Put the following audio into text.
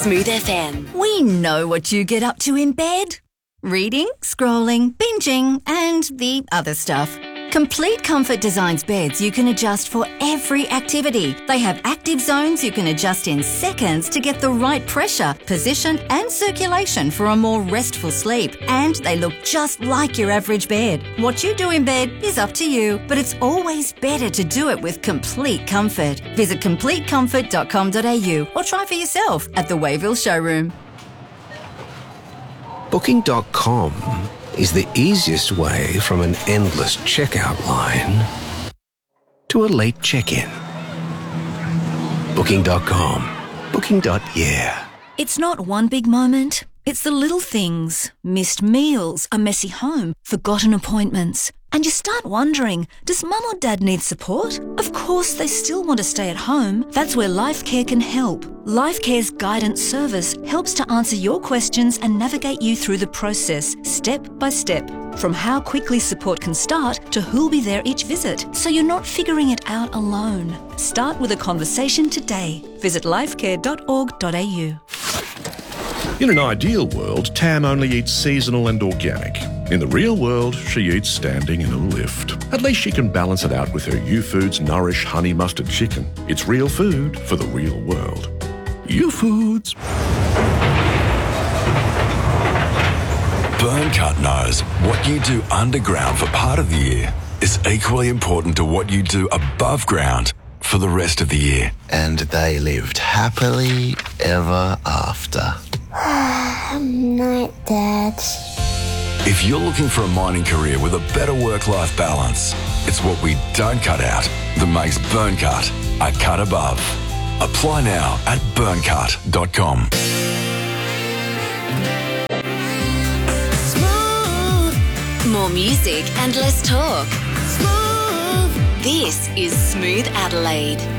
Smooth FM. We know what you get up to in bed. Reading, scrolling, binging, and the other stuff. Complete Comfort designs beds you can adjust for every activity. They have active zones you can adjust in seconds to get the right pressure, position, and circulation for a more restful sleep. And they look just like your average bed. What you do in bed is up to you, but it's always better to do it with Complete Comfort. Visit CompleteComfort.com.au or try for yourself at the Wayville showroom. Booking.com is the easiest way from an endless checkout line to a late check-in. Booking.com. Booking.yeah. It's not one big moment. It's the little things. Missed meals, a messy home, forgotten appointments. And you start wondering, does mum or dad need support? Of course, they still want to stay at home. That's where LifeCare can help. LifeCare's guidance service helps to answer your questions and navigate you through the process, step by step. From how quickly support can start to who'll be there each visit, so you're not figuring it out alone. Start with a conversation today. Visit lifecare.org.au. In an ideal world, Tam only eats seasonal and organic. In the real world, she eats standing in a lift. At least she can balance it out with her U-Foods Nourish Honey Mustard Chicken. It's real food for the real world. U-Foods. Burncut knows what you do underground for part of the year is equally important to what you do above ground for the rest of the year. And they lived happily ever after. Night, Dad. If you're looking for a mining career with a better work-life balance, it's what we don't cut out that makes Burncut a cut above. Apply now at burncut.com. More music and less talk. Smooth. This is Smooth Adelaide.